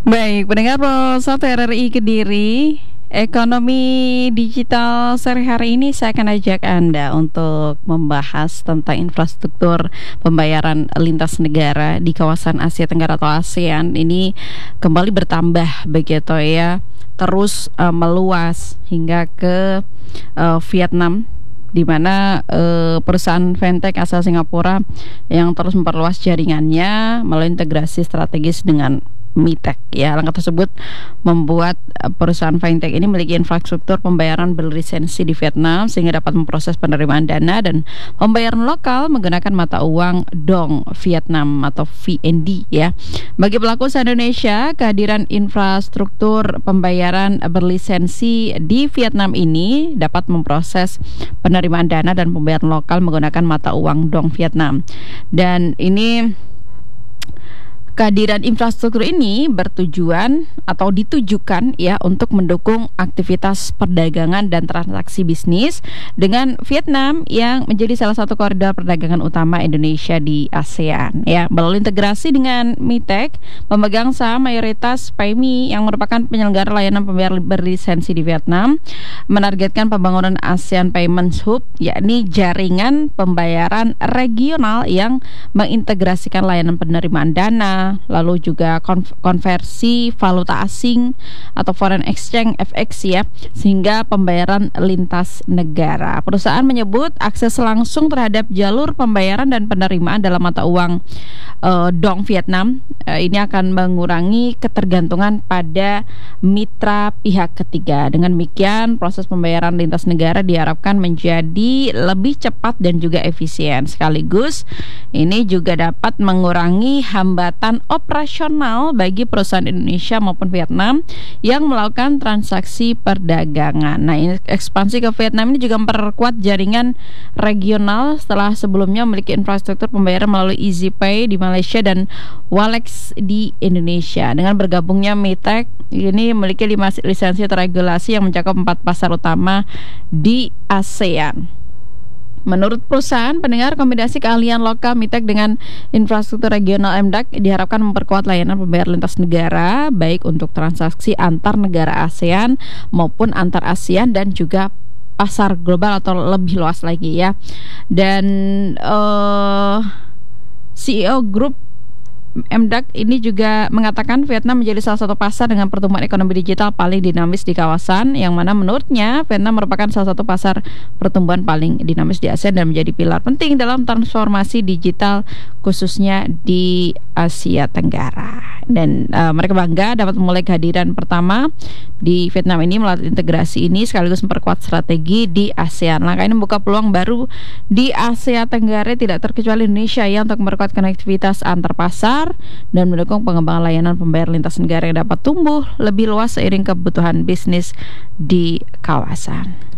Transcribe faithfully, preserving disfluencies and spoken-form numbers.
Baik, pendengar satu R R I Kediri, ekonomi digital sehari-hari ini saya akan ajak Anda untuk membahas tentang infrastruktur pembayaran lintas negara di kawasan Asia Tenggara atau ASEAN. Ini kembali bertambah begitu ya, terus uh, meluas hingga ke uh, Vietnam, di mana uh, perusahaan fintech asal Singapura yang terus memperluas jaringannya melalui integrasi strategis dengan Mitek. Ya, langkah tersebut membuat perusahaan fintech ini memiliki infrastruktur pembayaran berlisensi di Vietnam sehingga dapat memproses penerimaan dana dan pembayaran lokal menggunakan mata uang Dong Vietnam atau V N D ya. Bagi pelaku usaha Indonesia, kehadiran infrastruktur pembayaran berlisensi di Vietnam ini dapat memproses penerimaan dana dan pembayaran lokal menggunakan mata uang Dong Vietnam. Dan ini kehadiran infrastruktur ini bertujuan atau ditujukan ya untuk mendukung aktivitas perdagangan dan transaksi bisnis dengan Vietnam yang menjadi salah satu koridor perdagangan utama Indonesia di ASEAN ya. Melalui integrasi dengan Mitek, pemegang saham mayoritas P M I yang merupakan penyelenggara layanan pembayaran berlisensi di Vietnam menargetkan pembangunan ASEAN Payments Hub, yakni jaringan pembayaran regional yang mengintegrasikan layanan penerimaan dana, lalu juga konversi valuta asing atau foreign exchange F X ya, sehingga pembayaran lintas negara. Perusahaan menyebut akses langsung terhadap jalur pembayaran dan penerimaan dalam mata uang uh, Dong Vietnam uh, ini akan mengurangi ketergantungan pada mitra pihak ketiga. Dengan demikian, proses pembayaran lintas negara diharapkan menjadi lebih cepat dan juga efisien. Sekaligus ini juga dapat mengurangi hambatan operasional bagi perusahaan Indonesia maupun Vietnam yang melakukan transaksi perdagangan. Nah, ini ekspansi ke Vietnam ini juga memperkuat jaringan regional setelah sebelumnya memiliki infrastruktur pembayaran melalui EasyPay di Malaysia dan Walex di Indonesia. Dengan bergabungnya Mitek, ini memiliki lima lisensi terregulasi yang mencakup empat pasar utama di ASEAN. Menurut perusahaan, pendengar, kombinasi keahlian lokal Mitek dengan infrastruktur regional M D A C diharapkan memperkuat layanan pembayaran lintas negara, baik untuk transaksi antar negara ASEAN maupun antar ASEAN dan juga pasar global atau lebih luas lagi ya. Dan uh, C E O Grup M D A C ini juga mengatakan Vietnam menjadi salah satu pasar dengan pertumbuhan ekonomi digital paling dinamis di kawasan, yang mana menurutnya Vietnam merupakan salah satu pasar pertumbuhan paling dinamis di ASEAN dan menjadi pilar penting dalam transformasi digital khususnya di Asia Tenggara. Dan uh, mereka bangga dapat memulai kehadiran pertama di Vietnam ini melalui integrasi ini sekaligus memperkuat strategi di ASEAN. Langkah ini membuka peluang baru di Asia Tenggara tidak terkecuali Indonesia ya, untuk memperkuat konektivitas antar pasar dan mendukung pengembangan layanan pembayaran lintas negara yang dapat tumbuh lebih luas seiring kebutuhan bisnis di kawasan.